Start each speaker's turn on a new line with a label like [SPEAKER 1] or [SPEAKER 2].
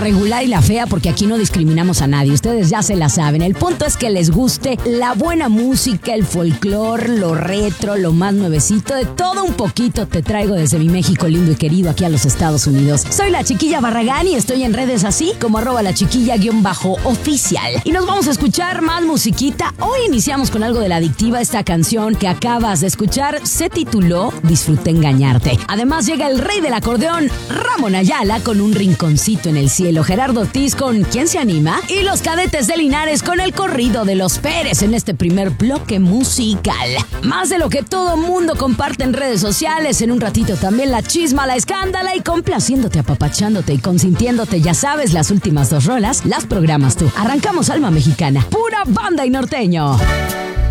[SPEAKER 1] regular y la fea porque aquí no discriminamos a nadie. Ustedes ya se la saben. El punto es que les guste la buena música, el folclor, lo retro, lo más nuevecito, de todo un poquito te traigo desde mi México lindo y querido aquí a los Estados Unidos. Soy la Chiquilla Barragán y estoy en redes así como @lachiquilla_oficial. Y nos vamos a escuchar más musiquita. Hoy iniciamos con algo de La Adictiva. Esta canción que acabas de escuchar se tituló Disfruté engañarte. Además llega el rey del acordeón, Ramón Ayala, con Un rinconcito en el cielo. Gerardo Ortiz con ¿Quién se anima? Y los Cadetes de Linares con el corrido de los Pérez en este primer bloque musical. Más de lo que todo mundo comparte en redes sociales. En un ratito también la chisma, la escándala y complaciéndote, apapachándote y consintiéndote. Ya sabes, las últimas 2 rolas las programas tú. Arrancamos Alma Mexicana, pura banda y norteño.